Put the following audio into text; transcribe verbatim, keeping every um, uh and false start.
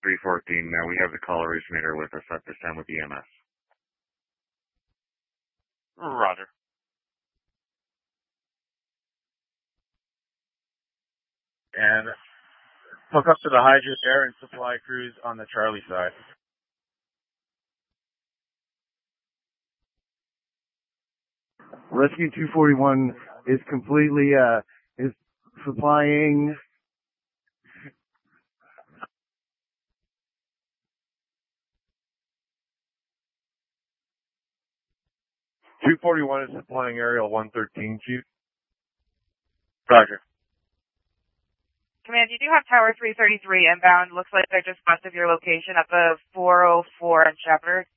three fourteen. Now we have the call originator with us at this time with E M S. Roger. And hook up to the Hydrus Air and Supply crews on the Charlie side. Rescue two forty-one is completely, uh, is supplying two forty-one is supplying aerial one thirteen, Chief. Roger. Command, you do have Tower three thirty-three inbound. Looks like they're just west of your location up of four oh four and Shepherd.